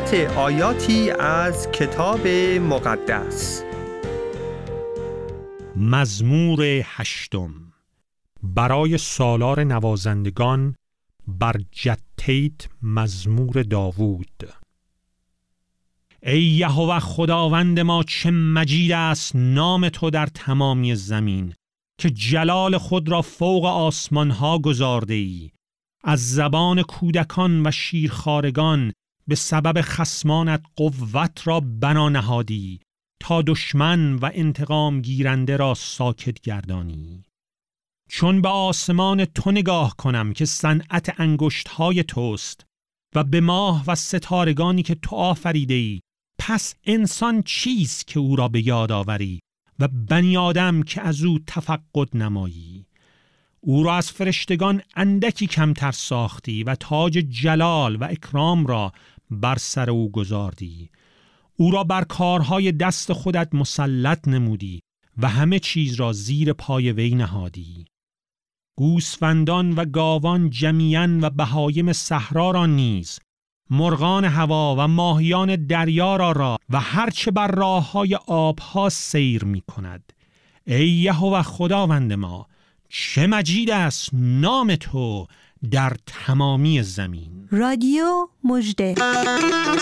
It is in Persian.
تلاوت آیاتی از کتاب مقدس. مزمور 8 برای سالار نوازندگان بر جتیت مزمور داوود. ای یهوه خداوند ما، چه مجید است نام تو در تمامی زمین، که جلال خود را فوق آسمان ها گذارده ای. از زبان کودکان و شیرخوارگان به سبب خصمانت قوت را بنا نهادی، تا دشمن و انتقام گیرنده را ساکت گردانی. چون به آسمان تو نگاه کنم که صنعت انگشت‌های توست و به ماه و ستارگانی که تو آفریده ای، پس انسان چیست که او را به یاد آوری و بنی آدم که از او تفقد نمایی؟ او را از فرشتگان اندکی کمتر ساختی و تاج جلال و اکرام را بر سر او گذاردی. او را بر کارهای دست خودت مسلط نمودی و همه چیز را زیر پای وی نهادی. گوسفندان و گاوان جمیعاً و بهایم صحرا را نیز، مرغان هوا و ماهیان دریا را و هرچه بر راههای آبها سیر می کند. ای یهوه خداوند ما، چه مجید است نام تو در تمامی زمین. رادیو مژده.